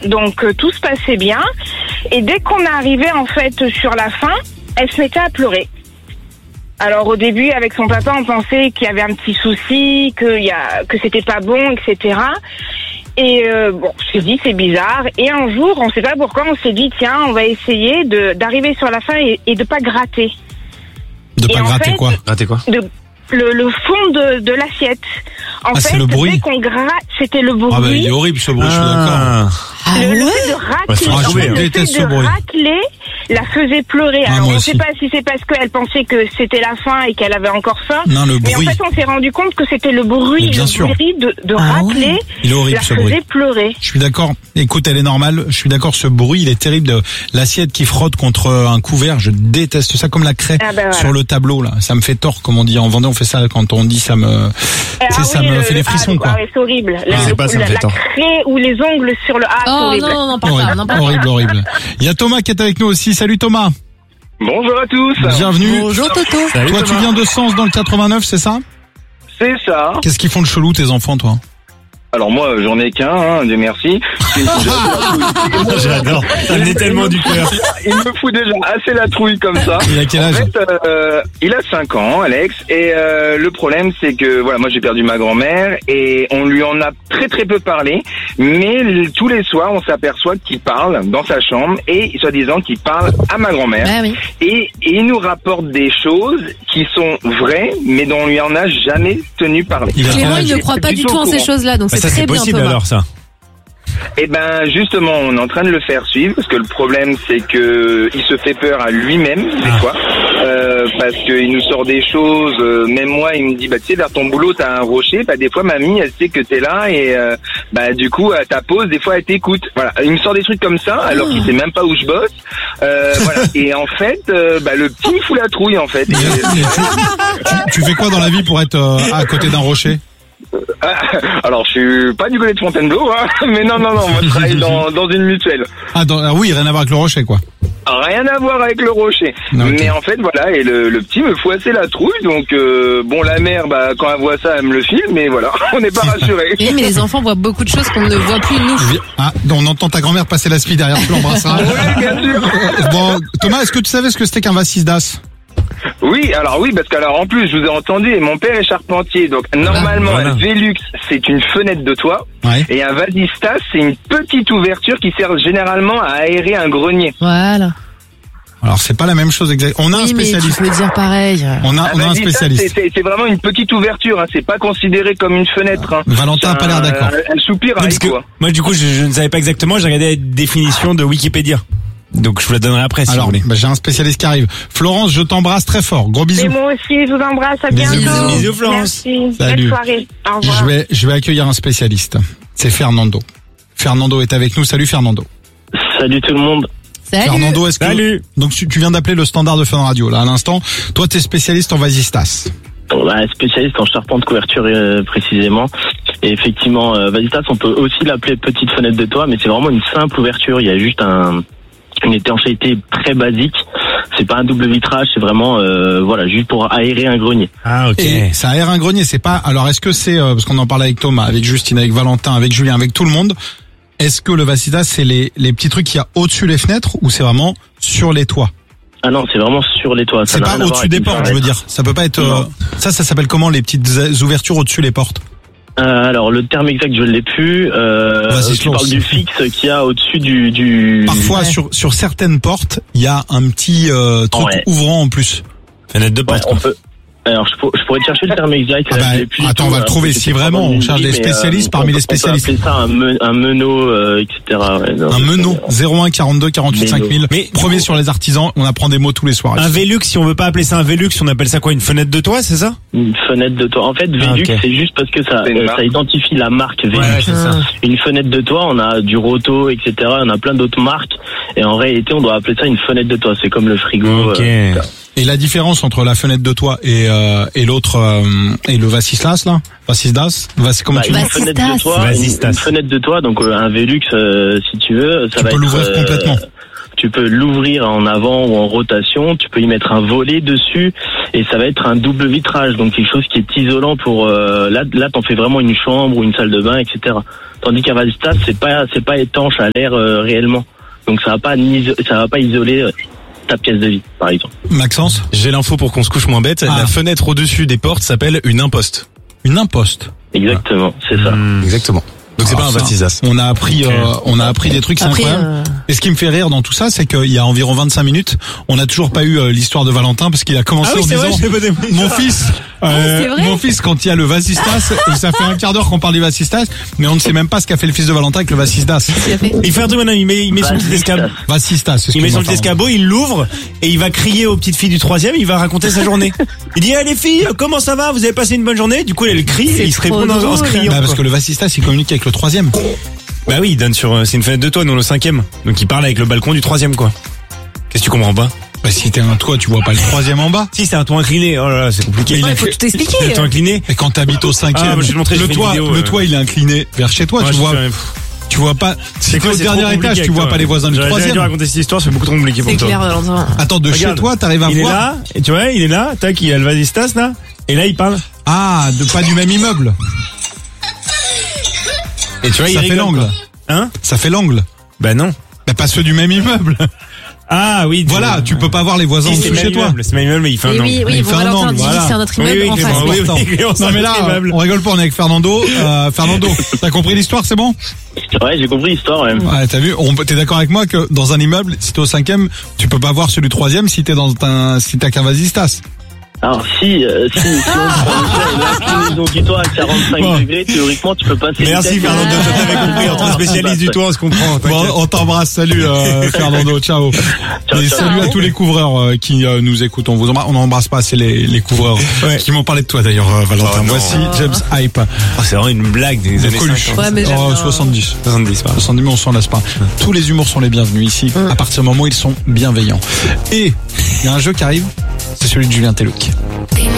Donc tout se passait bien. Et dès qu'on arrivait en fait sur la fin, elle se mettait à pleurer. Alors au début, avec son papa, on pensait qu'il y avait un petit souci, que c'était pas bon, etc. Et bon, je me suis dit c'est bizarre. Et un jour, on sait pas pourquoi, on s'est dit tiens, on va essayer d'arriver sur la fin et de pas gratter. De pas gratter quoi? Gratter quoi? Le fond de l'assiette. En fait, c'est le bruit. Dès qu'on gratte, c'était le bruit. Ah bah il est horrible ce bruit, je suis d'accord. Le fait de racler, je déteste ce bruit. Racler la faisait pleurer. Alors on ne sait pas si c'est parce qu'elle pensait que c'était la fin et qu'elle avait encore faim. Non, le bruit. Mais en fait, on s'est rendu compte que c'était le bruit, de racler. Il est horrible, la ce bruit. faisait pleurer. Je suis d'accord. Écoute, elle est normale. Je suis d'accord. Ce bruit, il est terrible. De l'assiette qui frotte contre un couvert. Je déteste ça, comme la craie sur le tableau là. Ça me fait tort, comme on dit en Vendée. On fait ça quand on dit ça me. Ça me fait des frissons quoi. C'est horrible. La craie ou les ongles sur le. C'est horrible. Non, pas horrible. Il y a Thomas qui est avec nous aussi. Salut Thomas. Bonjour à tous. Bienvenue. Bonjour Toto. Salut, toi, Thomas. Tu viens de Sens dans le 89, c'est ça? C'est ça. Qu'est-ce qu'ils font de chelou tes enfants, toi? Alors moi, j'en ai qu'un, Dieu merci. J'adore. Ça venait tellement du cœur. Il me fout déjà assez la trouille comme ça. Il a quel âge? En fait, il a 5 ans, Alex. Et le problème, c'est que voilà, moi j'ai perdu ma grand-mère et on lui en a très très peu parlé. Mais tous les soirs, on s'aperçoit qu'il parle dans sa chambre et soi-disant qu'il parle à ma grand-mère. Ah oui. Et il nous rapporte des choses qui sont vraies, mais dont on lui en a jamais tenu parler. Clément, il ne croit pas du tout en ces choses-là, donc c'est très bien, possible Thomas. alors ça. Eh ben justement, on est en train de le faire suivre parce que le problème c'est que il se fait peur à lui-même des fois parce qu'il nous sort des choses. Même moi, il me dit bah tu sais vers ton boulot t'as un rocher. Bah des fois mamie elle sait que t'es là et bah du coup à ta pause des fois elle t'écoute. Voilà, il me sort des trucs comme ça alors qu'il sait même pas où je bosse. Voilà. Et en fait, bah le petit me fout la trouille en fait. Tu fais quoi dans la vie pour être à côté d'un rocher? Alors, je suis pas du côté de Fontainebleau, hein, mais non, moi je travaille dans une mutuelle. Ah oui, rien à voir avec le rocher, quoi. Rien à voir avec le rocher. Okay. Mais en fait, voilà, et le petit me fout assez la trouille, donc bon, la mère, bah quand elle voit ça, elle me le file, mais voilà, on n'est pas rassurés. Oui, mais les enfants voient beaucoup de choses qu'on ne voit plus nous. Ah, on entend ta grand-mère passer la spie derrière, tu l'embrasses. Hein. Oui, bien sûr. Bon, Thomas, est-ce que tu savais ce que c'était qu'un vasisdas? Oui, parce qu'alors en plus, je vous ai entendu, et mon père est charpentier, donc normalement, un Velux, c'est une fenêtre de toit, et un vasistas, c'est une petite ouverture qui sert généralement à aérer un grenier. Voilà. Alors c'est pas la même chose exactement. On a un spécialiste. Mais tu peux dire pareil. On a un spécialiste. C'est vraiment une petite ouverture, hein. C'est pas considéré comme une fenêtre. Hein. Valentin a pas l'air d'accord. Un soupir avec quoi. Moi du coup je ne savais pas exactement, j'ai regardé la définition de Wikipédia. Donc je vous la donnerai après si vous voulez. J'ai un spécialiste qui arrive. Florence, je t'embrasse très fort. Gros bisous. Et moi aussi, je vous embrasse. À bientôt. Bisous Florence. Merci. Salut. Belle soirée. Au revoir. Je vais accueillir un spécialiste. C'est Fernando. Fernando est avec nous. Salut Fernando. Salut tout le monde. Salut. Fernando, est-ce que... Salut. Donc tu viens d'appeler le standard de Fun Radio là à l'instant. Toi t'es spécialiste en vasistas. Spécialiste en charpente couverture précisément. Et effectivement, vasistas, on peut aussi l'appeler petite fenêtre de toit, mais c'est vraiment une simple ouverture. Il y a juste une étanchéité très basique. C'est pas un double vitrage, c'est vraiment juste pour aérer un grenier. Ah ok. Et ça aère un grenier, c'est pas. Alors est-ce que c'est parce qu'on en parle avec Thomas, avec Justine, avec Valentin, avec Julien, avec tout le monde. Est-ce que le vasistas c'est les petits trucs qu'il y a au-dessus les fenêtres ou c'est vraiment sur les toits? Ah non, c'est vraiment sur les toits. C'est pas au-dessus des portes, je veux dire. Ça peut pas être. Ça s'appelle comment les petites ouvertures au-dessus les portes? Alors le terme exact je l'ai plus. Tu parles du fixe qu'il y a au-dessus du. Parfois sur certaines portes il y a un petit truc ouvrant en plus. Fenêtre de porte. On peut. Alors je pourrais te chercher le terme exact. Attends, on va le trouver. Si vraiment on cherche des spécialistes parmi les spécialistes. On peut appeler ça un meneau, etc. Un meneau 01 42 48 5000. Mais premier sur les artisans, on apprend des mots tous les soirs. Un Velux, si on veut pas appeler ça un Velux, on appelle ça quoi? Une fenêtre de toit, c'est ça? Une fenêtre de toit. En fait, Velux, c'est juste parce que ça identifie la marque Velux. Ouais, c'est ça. Une fenêtre de toit, on a du Roto, etc. On a plein d'autres marques. Et en réalité, on doit appeler ça une fenêtre de toit. C'est comme le frigo. Et la différence entre la fenêtre de toit et l'autre et le vasistas là, vasistas, comment tu dis? Une fenêtre de toit, donc un Velux si tu veux, ça va être l'ouvrir complètement. Tu peux l'ouvrir en avant ou en rotation. Tu peux y mettre un volet dessus et ça va être un double vitrage, donc quelque chose qui est isolant pour. Là, t'en fais vraiment une chambre ou une salle de bain, etc. Tandis qu'un Vasistas, c'est pas étanche à l'air réellement, donc ça va pas isoler ta pièce de vie, par exemple. Maxence, j'ai l'info pour qu'on se couche moins bête. La fenêtre au-dessus des portes s'appelle une imposte. Une imposte. Exactement, c'est ça. Exactement. Donc c'est pas un Vasistas. On a appris des trucs, c'est incroyable. Et ce qui me fait rire dans tout ça, c'est qu'il y a environ 25 minutes, on n'a toujours pas eu l'histoire de Valentin parce qu'il a commencé en disant mon fils quand il y a le Vasistas, ça fait un quart d'heure qu'on parle du Vasistas, mais on ne sait même pas ce qu'a fait le fils de Valentin avec le Vasistas. Il fait un truc, il met son petit escabeau. Vasistas, il met son petit escabeau, il l'ouvre et il va crier aux petites filles du 3e, il va raconter sa journée. Il dit les filles, comment ça va? Vous avez passé une bonne journée? Du coup elle crie et il se répond en se criant. Parce que le Vasistas il communique avec le 3e. Bah oui, il donne c'est une fenêtre de toit, non le 5e. Donc il parle avec le balcon du 3e quoi. Qu'est-ce que tu comprends pas? Bah si t'es un toit, tu vois pas le 3e en bas. Si c'est un toit incliné, oh là là, c'est compliqué. Il faut tout expliquer. C'est un toit incliné. Et quand t'habites au 5e, le toit il est incliné vers chez toi, tu vois pas. Si t'es au dernier étage, tu vois pas les voisins du 3e. J'ai dû raconter cette histoire, c'est beaucoup trop compliqué pour toi. C'est clair, Valentin. Attends, chez toi, t'arrives à voir. Il est là, et tu vois, il est là, tac, il a le Vasistas là, et là il parle. Ah, pas du même immeuble. Et tu vois, ça fait l'angle. Hein? Ça fait l'angle. Bah non. Bah pas ceux du même immeuble. Ah oui. Voilà, tu peux pas voir les voisins en dessous chez toi. C'est le même immeuble, mais il fait un angle. Oui, Valentin dit c'est un autre immeuble en face. Non mais là, on rigole pas, on est avec Fernando. Fernando, t'as compris l'histoire, c'est bon? Ouais, j'ai compris l'histoire, ouais. Ouais, t'as vu, t'es d'accord avec moi que dans un immeuble, si t'es au 5e, tu peux pas voir celui du 3e si t'as qu'un Vasistas. Alors si on prend l'inclinaison du toit à 45 degrés, théoriquement tu peux passer. Merci Fernando, t'avais compris, entre spécialistes du toit, on se comprend. Bon, on t'embrasse, salut Fernando, ciao. Et salut à tous les couvreurs qui nous écoutent, on n'embrasse pas assez les couvreurs qui m'ont parlé de toi d'ailleurs, Valentin. Voici James Hype. C'est vraiment une blague des années 50. Ouais, mais 70, mais on s'en lasse pas. Tous les humours sont les bienvenus ici, à partir du moment où ils sont bienveillants. Et il y a un jeu qui arrive, c'est celui de Julien Telouc.